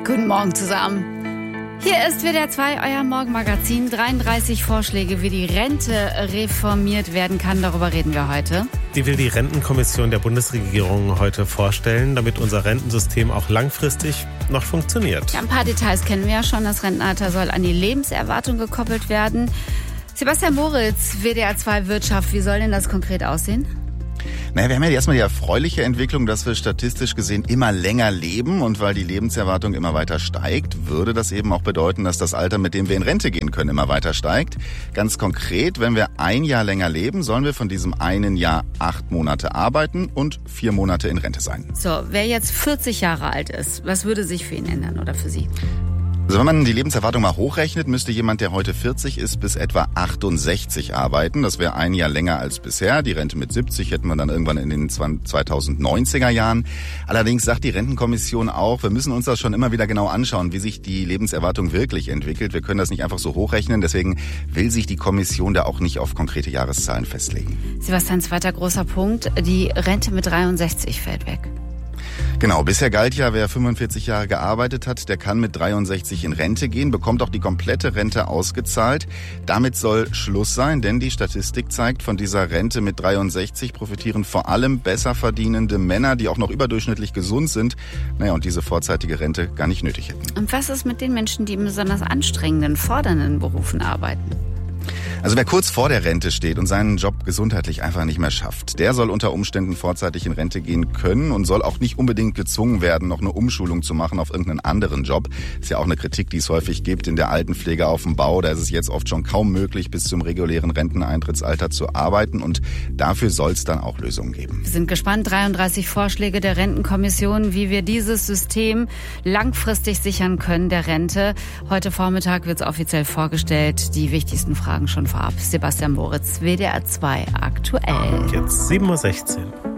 Guten Morgen zusammen. Hier ist WDR 2, euer Morgenmagazin. 33 Vorschläge, wie die Rente reformiert werden kann. Darüber reden wir heute. Die will die Rentenkommission der Bundesregierung heute vorstellen, damit unser Rentensystem auch langfristig noch funktioniert. Ja, ein paar Details kennen wir ja schon. Das Rentenalter soll an die Lebenserwartung gekoppelt werden. Sebastian Moritz, WDR 2 Wirtschaft. Wie soll denn das konkret aussehen? Naja, wir haben ja erstmal die erfreuliche Entwicklung, dass wir statistisch gesehen immer länger leben. Und weil die Lebenserwartung immer weiter steigt, würde das eben auch bedeuten, dass das Alter, mit dem wir in Rente gehen können, immer weiter steigt. Ganz konkret, wenn wir ein Jahr länger leben, sollen wir von diesem einen Jahr 8 Monate arbeiten und 4 Monate in Rente sein. So, wer jetzt 40 Jahre alt ist, was würde sich für ihn ändern oder für Sie? Also wenn man die Lebenserwartung mal hochrechnet, müsste jemand, der heute 40 ist, bis etwa 68 arbeiten. Das wäre ein Jahr länger als bisher. Die Rente mit 70 hätten wir dann irgendwann in den 2090er Jahren. Allerdings sagt die Rentenkommission auch, wir müssen uns das schon immer wieder genau anschauen, wie sich die Lebenserwartung wirklich entwickelt. Wir können das nicht einfach so hochrechnen. Deswegen will sich die Kommission da auch nicht auf konkrete Jahreszahlen festlegen. Sebastian, zweiter großer Punkt. Die Rente mit 63 fällt weg. Genau, bisher galt ja, wer 45 Jahre gearbeitet hat, der kann mit 63 in Rente gehen, bekommt auch die komplette Rente ausgezahlt. Damit soll Schluss sein, denn die Statistik zeigt, von dieser Rente mit 63 profitieren vor allem besser verdienende Männer, die auch noch überdurchschnittlich gesund sind, und diese vorzeitige Rente gar nicht nötig hätten. Und was ist mit den Menschen, die in besonders anstrengenden, fordernden Berufen arbeiten? Also wer kurz vor der Rente steht und seinen Job gesundheitlich einfach nicht mehr schafft, der soll unter Umständen vorzeitig in Rente gehen können und soll auch nicht unbedingt gezwungen werden, noch eine Umschulung zu machen auf irgendeinen anderen Job. Das ist ja auch eine Kritik, die es häufig gibt in der Altenpflege auf dem Bau. Da ist es jetzt oft schon kaum möglich, bis zum regulären Renteneintrittsalter zu arbeiten, und dafür soll es dann auch Lösungen geben. Wir sind gespannt. 33 Vorschläge der Rentenkommission, wie wir dieses System langfristig sichern können, der Rente. Heute Vormittag wird es offiziell vorgestellt. Die wichtigsten Fragen schon vorab. Sebastian Moritz, WDR 2 aktuell. Jetzt 7:16 Uhr.